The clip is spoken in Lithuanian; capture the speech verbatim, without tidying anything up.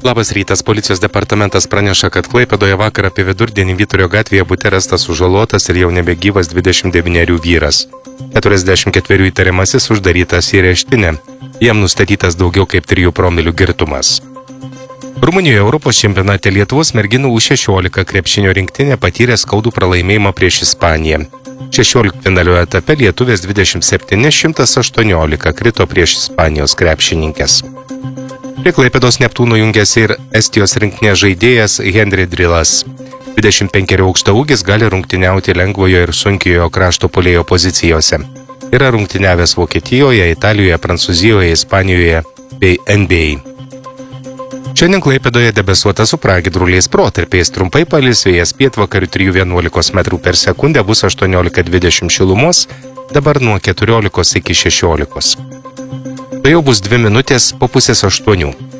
Labas rytas, policijos departamentas praneša, kad Klaipėdoje vakar apie vidurdienį Vyturio gatvėje bute rastas sužalotas ir jau nebegyvas dvidešimt devynerių vyras. keturiasdešimt ketverių įtariamasis uždarytas į areštinę. Jam nustatytas daugiau kaip trijų promilių girtumas. Rumunijoje Europos čempionate Lietuvos merginų U šešiolika krepšinio rinktinė patyrė skaudų pralaimėjimą prieš Ispaniją. šešioliktfinalio etape lietuvės dvidešimt septyni šimtas aštuoniolika krito prieš Ispanijos krepšininkes. Prie Klaipėdos Neptūno jungiasi ir Estijos rinktinės žaidėjas Henry Drilas. dvidešimt penkerių aukštaūgis gali rungtyniauti lengvojo ir sunkiojo krašto puolėjo pozicijose. Yra rungtyniavęs Vokietijoje, Italijoje, Prancūzijoje, Ispanijoje bei N B A. Šiandien Klaipėdoje debesuota su pragiedruliais protarpiais, trumpai palis, vėjas pietvakarių trijų vienuolikos metrų per sekundę, bus aštuoniolika dvidešimt šilumos, dabar nuo keturiolikos iki šešiolikos. Tai jau bus dvi minutės po pusės aštuonių.